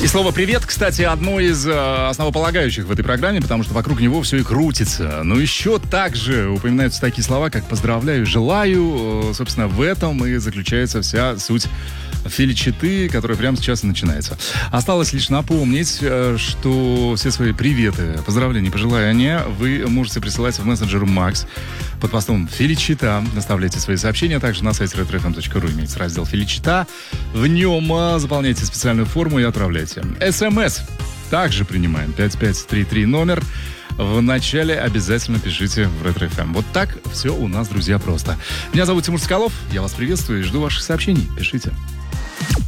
И слово «привет», кстати, одно из основополагающих в этой программе, потому что вокруг него все и крутится. Но еще также упоминаются такие слова, как «поздравляю», «желаю». Собственно, в этом и заключается вся суть феличиты, которая прямо сейчас и начинается. Осталось лишь напомнить, что все свои приветы, поздравления, пожелания вы можете присылать в мессенджер Max под постом «Феличита». Оставляйте свои сообщения, также на сайте retrofm.ru имеется раздел «Феличита». В нем заполняйте специальную форму и отправляйте. СМС также принимаем. 5533 номер. В начале обязательно пишите в Ретро ФМ. Вот так все у нас, друзья, просто. Меня зовут Тимур Соколов. Я вас приветствую и жду ваших сообщений. Пишите.